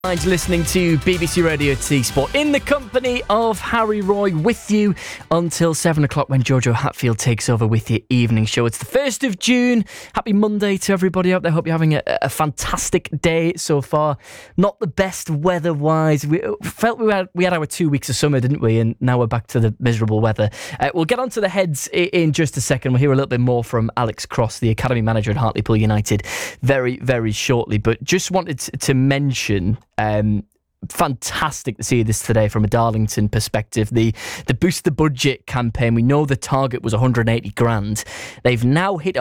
Listening to BBC Radio T Sport in the company of Harry Roy with you until 7 o'clock when Jojo Hatfield takes over with your evening show. It's the 1st of June. Happy Monday to everybody out there. Hope you're having a fantastic day so far. Not the best weather-wise. We felt we had our 2 weeks of summer, didn't we? And now we're back to the miserable weather. We'll get onto the heads in just a second. We'll hear a little bit more from Alex Cross, the academy manager at Hartlepool United, very, very shortly. But just wanted to mention... fantastic to see this today from a Darlington perspective. The Boost the Budget campaign, we know the target was 180 grand. They've now hit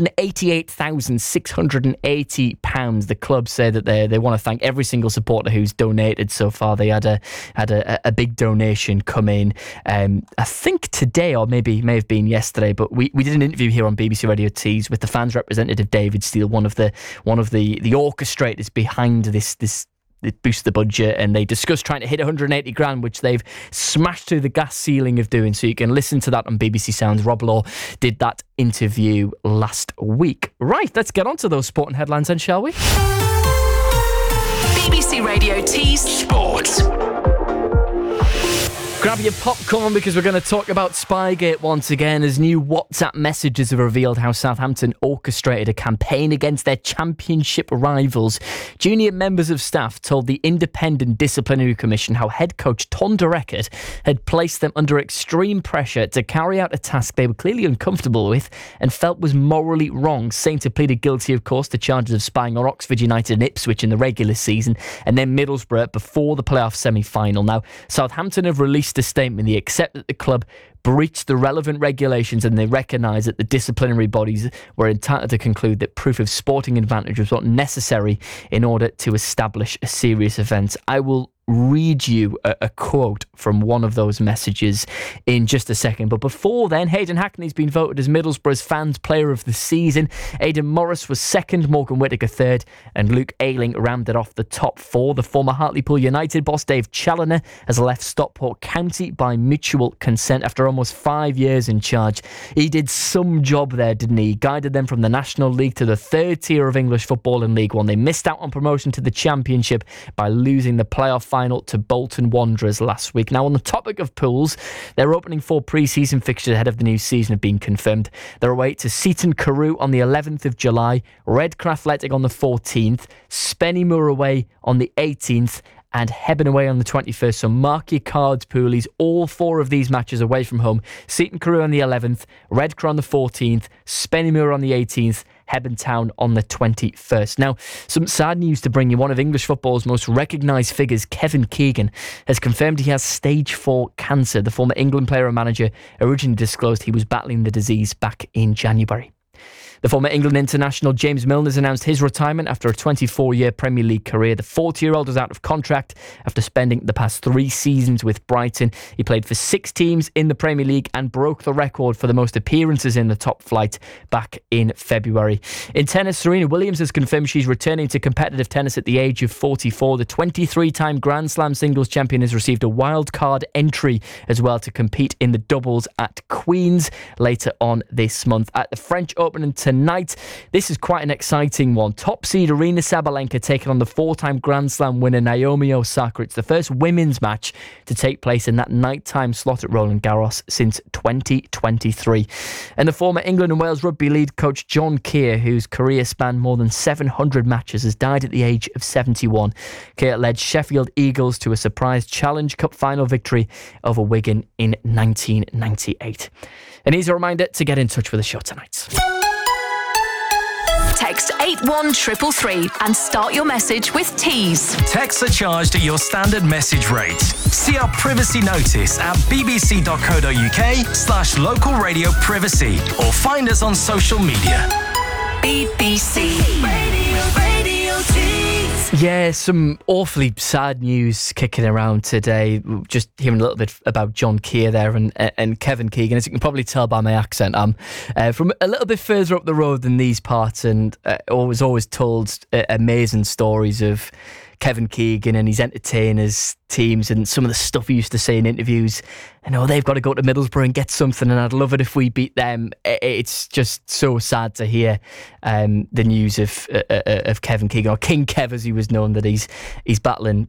£188,680. The club say that they want to thank every single supporter who's donated so far. They had a big donation come in, I think today or may have been yesterday, but we did an interview here on BBC Radio Tees with the fans representative David Steele, one of the orchestrators behind this Boost the Budget, and they discussed trying to hit 180 grand, which they've smashed through the gas ceiling of doing. So you can listen to that on BBC Sounds. Rob Law did that interview last week. Right, let's get on to those sporting headlines then, shall we? BBC Radio T Sport. Grab your popcorn because we're going to talk about Spygate once again as new WhatsApp messages have revealed how Southampton orchestrated a campaign against their championship rivals. Junior members of staff told the Independent Disciplinary Commission how head coach Ton de Reckert had placed them under extreme pressure to carry out a task they were clearly uncomfortable with and felt was morally wrong. Saints have pleaded guilty, of course, to charges of spying on Oxford United and Ipswich in the regular season and then Middlesbrough before the playoff semi-final. Now, Southampton have released a statement. They accept that the club breached the relevant regulations and they recognise that the disciplinary bodies were entitled to conclude that proof of sporting advantage was not necessary in order to establish a serious offence. I will read you a quote from one of those messages in just a second. But before then, Hayden Hackney's been voted as Middlesbrough's Fans Player of the Season. Aidan Morris was second, Morgan Whittaker third, and Luke Ayling rounded off the top four. The former Hartlepool United boss, Dave Challoner, has left Stockport County by mutual consent after almost 5 years in charge. He did some job there, didn't he? He guided them from the National League to the third tier of English football in League One. They missed out on promotion to the Championship by losing the playoff final to Bolton Wanderers last week. Now, on the topic of pools, their opening 4 pre-season fixtures ahead of the new season have been confirmed. They're away to Seaton Carew on the 11th of July, Redcar Athletic on the 14th, Spennymoor away on the 18th, and Hebburn away on the 21st. So mark your cards, poolies. All 4 of these matches away from home. Seaton Carew on the 11th, Redcar on the 14th, Spennymoor on the 18th, Hebburn Town on the 21st. Now, some sad news to bring you. One of English football's most recognised figures, Kevin Keegan, has confirmed he has stage 4 cancer. The former England player and manager originally disclosed he was battling the disease back in January. The former England international James Milner has announced his retirement after a 24-year Premier League career. The 40-year-old was out of contract after spending the past 3 seasons with Brighton. He played for 6 teams in the Premier League and broke the record for the most appearances in the top flight back in February. In tennis, Serena Williams has confirmed she's returning to competitive tennis at the age of 44. The 23-time Grand Slam singles champion has received a wild card entry as well to compete in the doubles at Queen's later on this month. At the French Open tonight, this is quite an exciting one. Top seed Aryna Sabalenka taking on the 4-time Grand Slam winner Naomi Osaka. It's the first women's match to take place in that nighttime slot at Roland Garros since 2023. And the former England and Wales rugby lead coach John Keir, whose career spanned more than 700 matches, has died at the age of 71. Keir led Sheffield Eagles to a surprise Challenge Cup final victory over Wigan in 1998. And here's a reminder to get in touch with the show tonight. Text 81333 and start your message with Tees. Texts are charged at your standard message rate. See our privacy notice at bbc.co.uk/local radio privacy or find us on social media. BBC Radio Tees. Yeah, some awfully sad news kicking around today. Just hearing a little bit about John Keir there and Kevin Keegan. As you can probably tell by my accent, I'm from a little bit further up the road than these parts, and always told amazing stories of Kevin Keegan and his entertainers teams and some of the stuff he used to say in interviews. I know they've got to go to Middlesbrough and get something, and I'd love it if we beat them. It's just so sad to hear the news of Kevin Keegan, or King Kev as he was known, that he's battling